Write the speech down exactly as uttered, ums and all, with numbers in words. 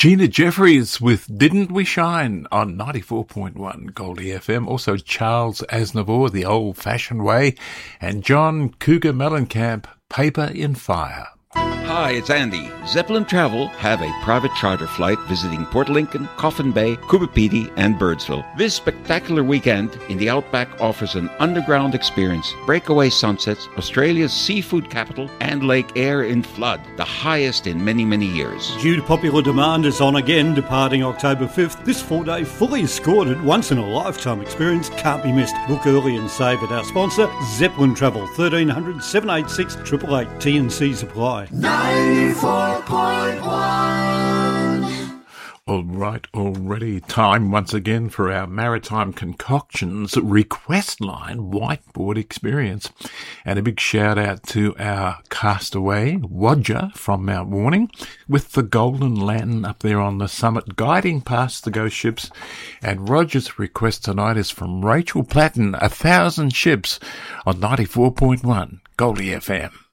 Gina Jeffries with Didn't We Shine on ninety-four point one Goldie F M. Also Charles Aznavour, The Old-Fashioned Way, and John Cougar Mellencamp, Paper in Fire. Hi, it's Andy. Zeppelin Travel have a private charter flight visiting Port Lincoln, Coffin Bay, Coober Pedy, and Birdsville. This spectacular weekend in the Outback offers an underground experience, breakaway sunsets, Australia's seafood capital, and Lake Eyre in flood, the highest in many, many years. Due to popular demand, is on again, departing October fifth. This four-day, fully escorted, once-in-a-lifetime experience can't be missed. Book early and save at our sponsor, Zeppelin Travel, thirteen hundred, seven eight six, eight eight eight, T and C Supply. ninety-four point one. All right, already time once again for our Maritime Concoctions request line whiteboard experience. And a big shout out to our castaway, Wodger from Mount Warning, with the Golden Lantern up there on the summit guiding past the ghost ships. And Roger's request tonight is from Rachel Platten, A Thousand Ships on ninety-four point one Goldie F M.